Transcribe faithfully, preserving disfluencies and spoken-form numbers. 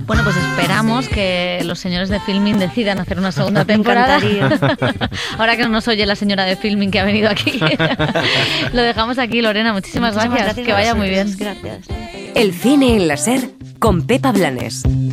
Bueno, pues esperamos que los señores de Filmin decidan hacer una segunda temporada. Ahora que no nos oye la señora de Filmin que ha venido aquí. Lo dejamos aquí, Lorena. Muchísimas, Muchísimas gracias. gracias. Que vaya muy bien. Gracias. El cine en la SER con Pepa Blanes.